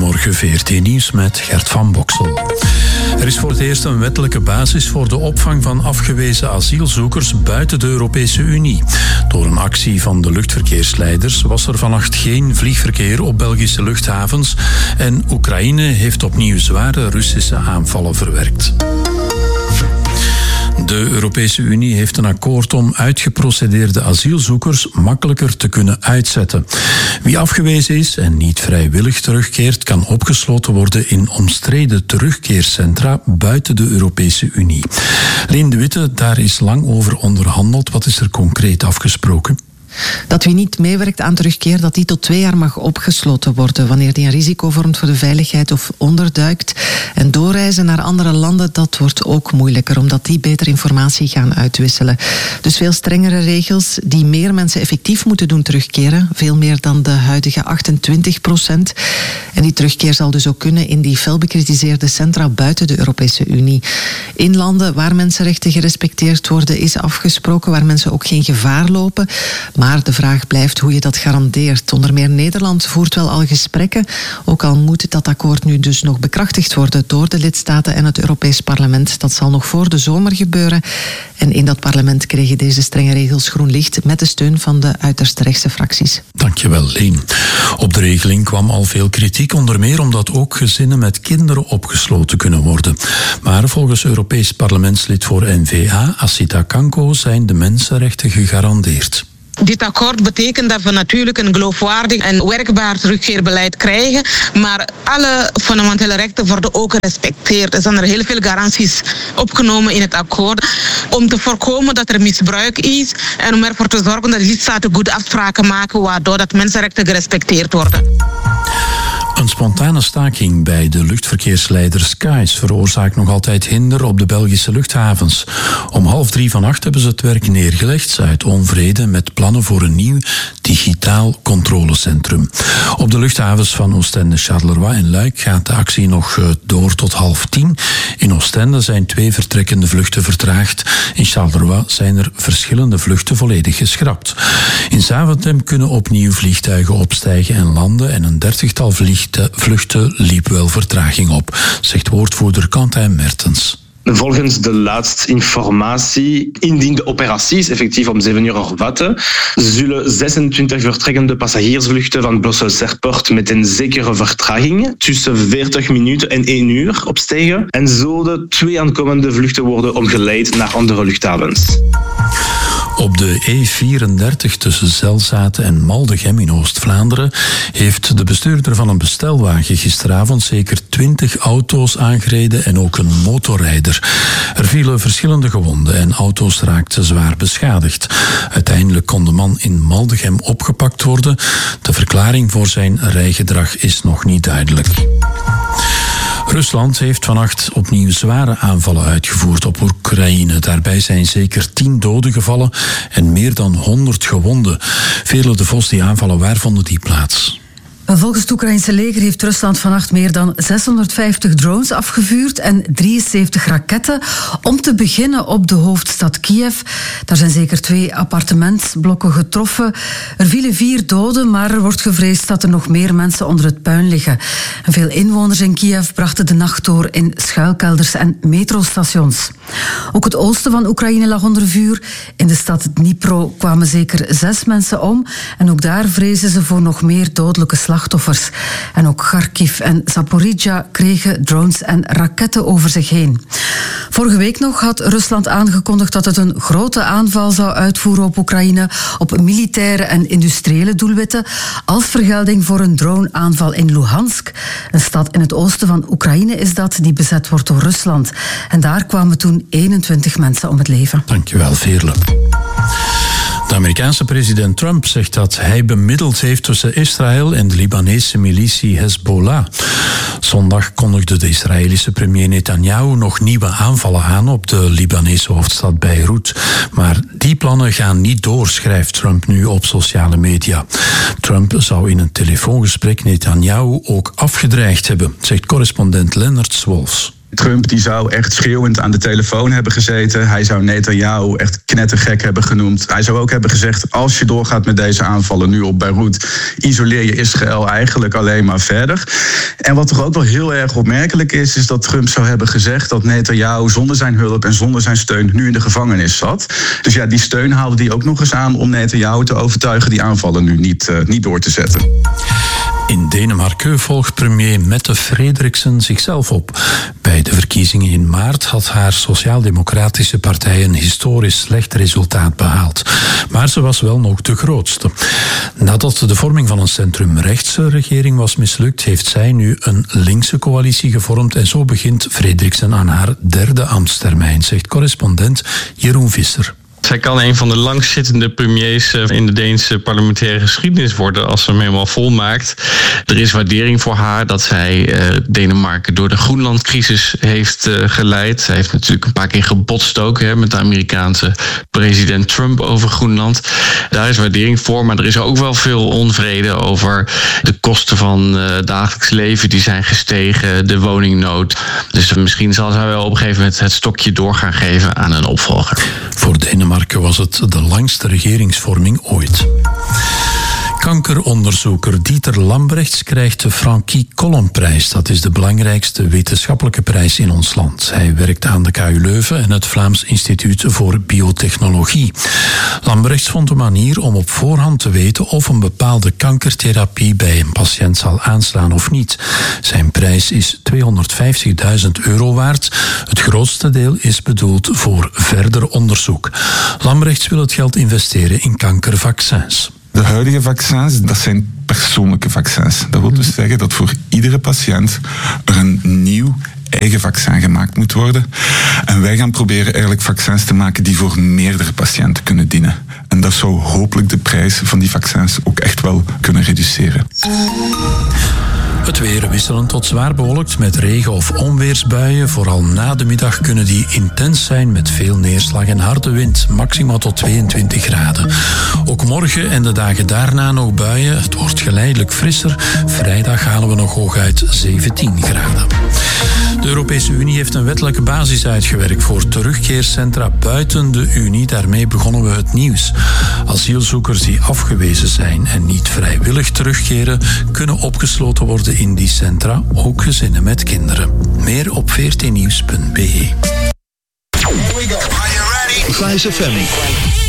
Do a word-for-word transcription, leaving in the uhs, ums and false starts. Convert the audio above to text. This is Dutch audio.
Goedemorgen, V R T Nieuws met Gert van Boksel. Er is voor het eerst een wettelijke basis voor de opvang van afgewezen asielzoekers buiten de Europese Unie. Door een actie van de luchtverkeersleiders was er vannacht geen vliegverkeer op Belgische luchthavens en Oekraïne heeft opnieuw zware Russische aanvallen verwerkt. De Europese Unie heeft een akkoord om uitgeprocedeerde asielzoekers makkelijker te kunnen uitzetten. Wie afgewezen is en niet vrijwillig terugkeert, kan opgesloten worden in omstreden terugkeercentra buiten de Europese Unie. Leen de Witte, daar is lang over onderhandeld. Wat is er concreet afgesproken? Dat wie niet meewerkt aan terugkeer, dat die tot twee jaar mag opgesloten worden wanneer die een risico vormt voor de veiligheid of onderduikt. En doorreizen naar andere landen, dat wordt ook moeilijker, omdat die beter informatie gaan uitwisselen. Dus veel strengere regels die meer mensen effectief moeten doen terugkeren. Veel meer dan de huidige achtentwintig procent. En die terugkeer zal dus ook kunnen in die fel bekritiseerde centra buiten de Europese Unie. In landen waar mensenrechten gerespecteerd worden, is afgesproken, waar mensen ook geen gevaar lopen. Maar de vraag blijft hoe je dat garandeert. Onder meer Nederland voert wel al gesprekken, ook al moet dat akkoord nu dus nog bekrachtigd worden door de lidstaten en het Europees Parlement. Dat zal nog voor de zomer gebeuren. En in dat parlement kregen deze strenge regels groen licht met de steun van de uiterst rechtse fracties. Dankjewel, Leen. Op de regeling kwam al veel kritiek, onder meer omdat ook gezinnen met kinderen opgesloten kunnen worden. Maar volgens Europees parlementslid voor N V A, Asita Kanko, zijn de mensenrechten gegarandeerd. Dit akkoord betekent dat we natuurlijk een geloofwaardig en werkbaar terugkeerbeleid krijgen, maar alle fundamentele rechten worden ook gerespecteerd. Er zijn er heel veel garanties opgenomen in het akkoord om te voorkomen dat er misbruik is en om ervoor te zorgen dat de lidstaten goede afspraken maken waardoor dat mensenrechten gerespecteerd worden. Een spontane staking bij de luchtverkeersleider Skies veroorzaakt nog altijd hinder op de Belgische luchthavens. Om half drie vannacht hebben ze het werk neergelegd uit onvrede met plannen voor een nieuw digitaal controlecentrum. Op de luchthavens van Oostende, Charleroi en Luik gaat de actie nog door tot half tien. In Oostende zijn twee vertrekkende vluchten vertraagd. In Charleroi zijn er verschillende vluchten volledig geschrapt. In Zaventem kunnen opnieuw vliegtuigen opstijgen en landen en een dertigtal vliegtuigen De vluchten liep wel vertraging op, zegt woordvoerder Quentin Mertens. Volgens de laatste informatie, indien de operaties effectief om zeven uur hervatten, zullen zesentwintig vertrekkende passagiersvluchten van Brussels Airport met een zekere vertraging tussen veertig minuten en één uur opstijgen en zullen twee aankomende vluchten worden omgeleid naar andere luchthavens. Op de E vierendertig tussen Zelzaten en Maldegem in Oost-Vlaanderen heeft de bestuurder van een bestelwagen gisteravond zeker twintig auto's aangereden en ook een motorrijder. Er vielen verschillende gewonden en auto's raakten zwaar beschadigd. Uiteindelijk kon de man in Maldegem opgepakt worden. De verklaring voor zijn rijgedrag is nog niet duidelijk. Rusland heeft vannacht opnieuw zware aanvallen uitgevoerd op Oekraïne. Daarbij zijn zeker tien doden gevallen en meer dan honderd gewonden. Veerle de Vos, die aanvallen, waar vonden die plaats? Volgens het Oekraïnse leger heeft Rusland vannacht meer dan zeshonderdvijftig drones afgevuurd en drieënzeventig raketten om te beginnen op de hoofdstad Kiev. Daar zijn zeker twee appartementsblokken getroffen. Er vielen vier doden, maar er wordt gevreesd dat er nog meer mensen onder het puin liggen. En veel inwoners in Kiev brachten de nacht door in schuilkelders en metrostations. Ook het oosten van Oekraïne lag onder vuur. In de stad Dnipro kwamen zeker zes mensen om en ook daar vrezen ze voor nog meer dodelijke slachtoffers. En ook Kharkiv en Zaporizhia kregen drones en raketten over zich heen. Vorige week nog had Rusland aangekondigd dat het een grote aanval zou uitvoeren op Oekraïne op militaire en industriële doelwitten als vergelding voor een droneaanval in Luhansk. Een stad in het oosten van Oekraïne is dat, die bezet wordt door Rusland. En daar kwamen toen eenentwintig mensen om het leven. Dankjewel, Veerle. De Amerikaanse president Trump zegt dat hij bemiddeld heeft tussen Israël en de Libanese militie Hezbollah. Zondag kondigde de Israëlische premier Netanyahu nog nieuwe aanvallen aan op de Libanese hoofdstad Beirut. Maar die plannen gaan niet door, schrijft Trump nu op sociale media. Trump zou in een telefoongesprek Netanyahu ook afgedreigd hebben, zegt correspondent Lennart Swolfs. Trump die zou echt schreeuwend aan de telefoon hebben gezeten. Hij zou Netanyahu echt knettergek hebben genoemd. Hij zou ook hebben gezegd, als je doorgaat met deze aanvallen nu op Beirut, isoleer je Israël eigenlijk alleen maar verder. En wat toch ook wel heel erg opmerkelijk is, is dat Trump zou hebben gezegd dat Netanyahu zonder zijn hulp en zonder zijn steun nu in de gevangenis zat. Dus ja, die steun haalde hij ook nog eens aan om Netanyahu te overtuigen die aanvallen nu niet, uh, niet door te zetten. In Denemarken volgt premier Mette Frederiksen zichzelf op. Bij de verkiezingen in maart had haar sociaal-democratische partij een historisch slecht resultaat behaald. Maar ze was wel nog de grootste. Nadat de vorming van een centrumrechtse regering was mislukt, heeft zij nu een linkse coalitie gevormd en zo begint Frederiksen aan haar derde ambtstermijn, zegt correspondent Jeroen Visser. Zij kan een van de langstzittende premiers in de Deense parlementaire geschiedenis worden als ze hem helemaal volmaakt. Er is waardering voor haar dat zij uh, Denemarken door de Groenlandcrisis heeft uh, geleid. Zij heeft natuurlijk een paar keer gebotst ook hè, met de Amerikaanse president Trump over Groenland. Daar is waardering voor, maar er is ook wel veel onvrede over de kosten van uh, dagelijks leven die zijn gestegen, de woningnood. Dus misschien zal zij wel op een gegeven moment het stokje door gaan geven aan een opvolger. Voor Denemarken was het de langste regeringsvorming ooit. Kankeronderzoeker Dieter Lambrechts krijgt de Frankie Collomb-prijs. Dat is de belangrijkste wetenschappelijke prijs in ons land. Hij werkt aan de K U Leuven en het Vlaams Instituut voor Biotechnologie. Lambrechts vond een manier om op voorhand te weten of een bepaalde kankertherapie bij een patiënt zal aanslaan of niet. Zijn prijs is tweehonderdvijftigduizend euro waard. Het grootste deel is bedoeld voor verder onderzoek. Lambrechts wil het geld investeren in kankervaccins. De huidige vaccins, dat zijn persoonlijke vaccins. Dat wil dus zeggen dat voor iedere patiënt er een nieuw eigen vaccin gemaakt moet worden. En wij gaan proberen eigenlijk vaccins te maken die voor meerdere patiënten kunnen dienen. En dat zou hopelijk de prijs van die vaccins ook echt wel kunnen reduceren. Het weer wisselend tot zwaar bewolkt met regen- of onweersbuien. Vooral na de middag kunnen die intens zijn met veel neerslag en harde wind. Maximaal tot tweeëntwintig graden. Ook morgen en de dagen daarna nog buien. Het wordt geleidelijk frisser. Vrijdag halen we nog hooguit zeventien graden. De Europese Unie heeft een wettelijke basis uitgewerkt voor terugkeercentra buiten de Unie. Daarmee begonnen we het nieuws. Asielzoekers die afgewezen zijn en niet vrijwillig terugkeren, kunnen opgesloten worden in die centra, ook gezinnen met kinderen. Meer op v r t nieuws punt b e. Here we go. Are you ready? Flash F M.